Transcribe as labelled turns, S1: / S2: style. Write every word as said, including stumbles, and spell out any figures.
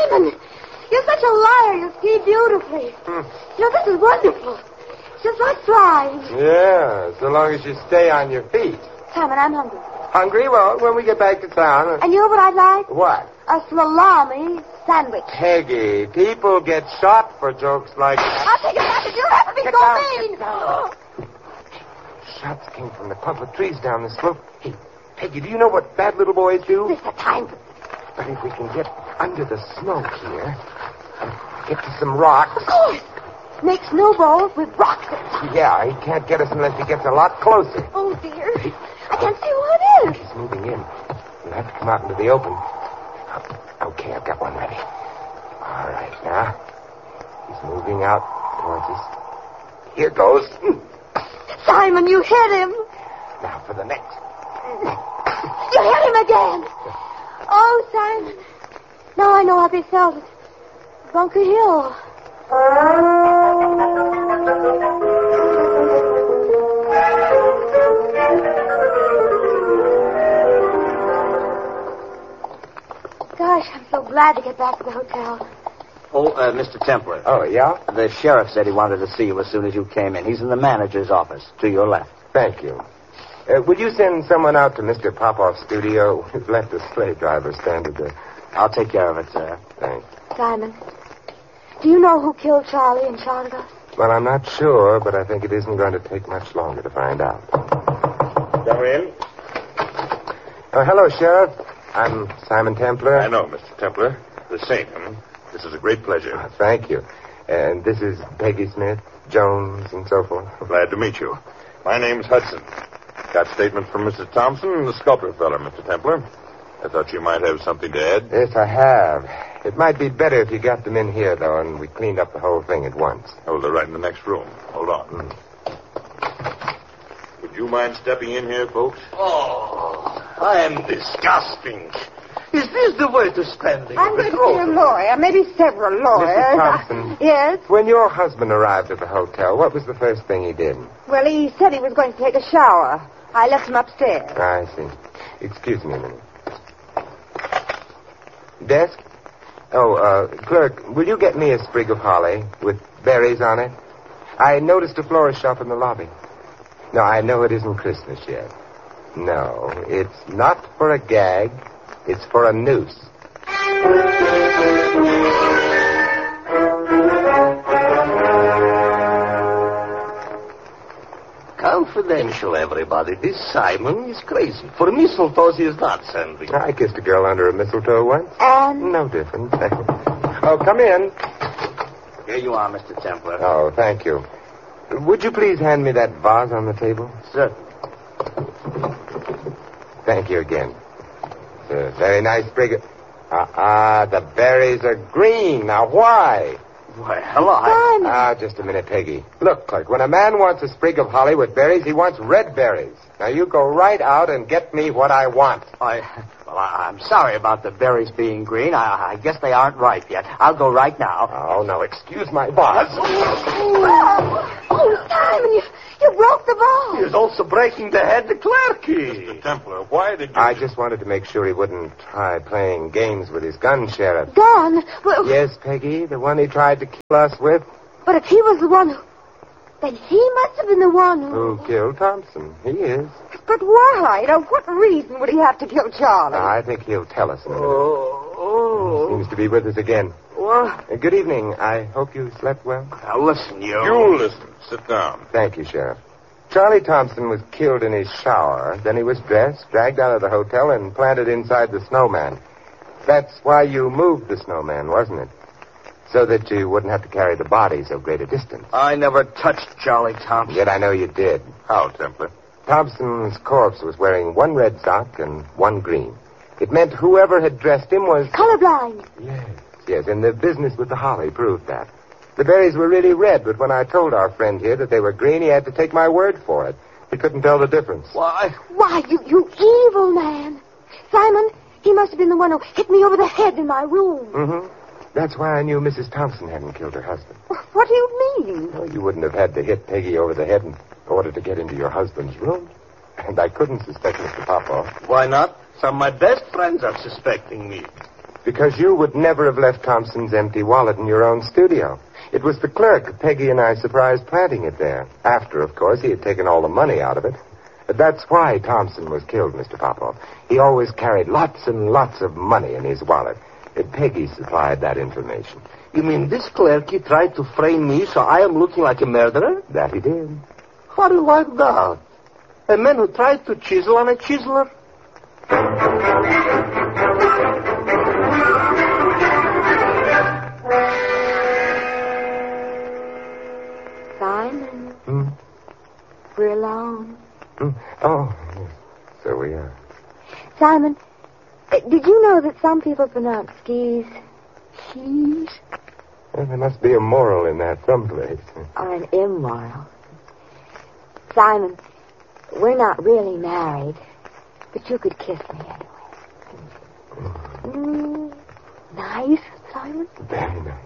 S1: Simon, you're such a liar. You ski beautifully.
S2: Hmm.
S1: You know, this is wonderful. It's just like flying.
S2: Yeah, so long as you stay on your feet.
S1: Simon, I'm hungry.
S2: Hungry? Well, when we get back to town...
S1: And you know what I'd like?
S2: What?
S1: A salami sandwich.
S2: Peggy, people get shot for jokes like that.
S1: I'll take it back if you have to be
S2: Get
S1: so
S2: down,
S1: mean.
S2: get down. Shots came from the clump of trees down the slope. Hey, Peggy, do you know what bad little boys do?
S1: This is the time for...
S2: But if we can get under the snow here and get to some rocks...
S1: Of course. Make snowballs with rocks in them.
S2: Yeah, he can't get us unless he gets a lot closer.
S1: Oh, dear. I can't see who it is.
S2: He's moving in. We'll have to come out into the open. Okay, I've got one ready. All right, now. He's moving out towards us. Here goes.
S1: Simon, you hit him.
S2: Now for the next.
S1: You hit him again. Oh, Simon. Now I know how they felt at Bunker Hill. Gosh, I'm so glad to get back to the hotel.
S3: Oh, uh, Mister Templer.
S2: Oh, yeah?
S3: The sheriff said he wanted to see you as soon as you came in. He's in the manager's office, to your left.
S2: Thank you. Uh, would you send someone out to Mister Popoff's studio? We've left a sleigh driver standing there.
S3: I'll take care of it, sir.
S2: Thanks.
S1: Simon, do you know who killed Charlie and shot at us?
S2: Well, I'm not sure, but I think it isn't going to take much longer to find out.
S4: Come in.
S2: Oh, hello, Sheriff. I'm Simon Templer.
S4: I know, Mister Templer. The same. Hmm? This is a great pleasure.
S2: Oh, thank you. And this is Peggy Smith, Jones, and so forth.
S4: Glad to meet you. My name's Hudson. Got statement from Missus Thompson and the sculptor feller, Mister Templer. I thought you might have something to add.
S2: Yes, I have. It might be better if you got them in here, though, and we cleaned up the whole thing at once.
S4: Oh, they're right in the next room. Hold on.
S2: Mm.
S4: Would you mind stepping in here, folks?
S5: Oh, I am disgusting. Is this the way to spend it?
S1: I'm going to see a lawyer, maybe several lawyers.
S2: Missus Thompson.
S1: Yes?
S2: When your husband arrived at the hotel, what was the first thing he did?
S1: Well, he said he was going to take a shower. I left him upstairs.
S2: I see. Excuse me a minute. Desk? Oh, uh, clerk, will you get me a sprig of holly with berries on it? I noticed a florist shop in the lobby. No, I know it isn't Christmas yet. No, it's not for a gag. It's for a noose.
S5: Confidential, everybody. This Simon is crazy. For mistletoe, he is not sending.
S2: I kissed a girl under a mistletoe once.
S1: And?
S2: No difference. Oh, come in.
S3: Here you are, Mister Templer.
S2: Oh, thank you. Would you please hand me that vase on the table?
S3: Sir.
S2: Thank you again. It's a very nice sprig of... Ah, uh, the berries are green. Now, why?
S3: Well, I...
S2: Ah, just a minute, Peggy. Look, clerk, when a man wants a sprig of holly with berries, he wants red berries. Now, you go right out and get me what I want.
S3: I... Well, I, I'm sorry about the berries being green. I, I guess they aren't ripe yet. I'll go right now.
S2: Oh, no, excuse my vase.
S1: Oh, oh Simon, you, you broke the
S5: He
S1: ball.
S5: is also breaking the head of clerky.
S4: Mister Templer, why did you...
S2: I just wanted to make sure he wouldn't try playing games with his gun, Sheriff.
S1: Gun? Well,
S2: Yes, Peggy, the one he tried to kill us with.
S1: but if he was the one who... Then he must have been the one who...
S2: Who killed Thompson? He is.
S1: But why? Now, what reason would he have to kill Charlie?
S2: I think he'll tell us in a minute.
S5: Oh, oh.
S2: Seems to be with us again.
S5: What?
S2: Uh, good evening. I hope you slept well.
S5: Now, listen, you.
S4: You listen. Sit down.
S2: Thank you, Sheriff. Charlie Thompson was killed in his shower. Then he was dressed, dragged out of the hotel, and planted inside the snowman. That's why you moved the snowman, wasn't it? So that you wouldn't have to carry the body so great a distance.
S3: I never touched Charlie Thompson.
S2: Yet I know you did.
S4: How, Templer?
S2: Thompson's corpse was wearing one red sock and one green. It meant whoever had dressed him was...
S1: Colorblind.
S2: Yes, yes, and the business with the holly proved that. The berries were really red, but when I told our friend here that they were green, he had to take my word for it. He couldn't tell the difference.
S3: Why?
S1: Why, you, you evil man. Simon, he must have been the one who hit me over the head in my room.
S2: Mm-hmm. That's why I knew Missus Thompson hadn't killed her husband.
S1: What do you mean?
S2: Oh, you wouldn't have had to hit Peggy over the head in order to get into your husband's room. And I couldn't suspect Mister Popoff.
S5: Why not? Some of my best friends are suspecting me.
S2: Because you would never have left Thompson's empty wallet in your own studio. It was the clerk Peggy and I surprised planting it there. After, of course, he had taken all the money out of it. That's why Thompson was killed, Mister Popov. He always carried lots and lots of money in his wallet. Peggy supplied that information.
S5: You mean this clerk, he tried to frame me so I am looking like a murderer?
S2: That he did.
S5: How do you like that? A man who tried to chisel on a chiseler?
S1: Simon,
S2: Hmm?
S1: we're alone.
S2: Hmm? Oh, yes. So we are.
S1: Simon, uh, did you know that some people pronounce skis she's
S2: Well, there must be a moral in that someplace.
S1: or an immoral? Simon, we're not really married, but you could kiss me anyway. Mm, nice, Simon.
S2: Very nice.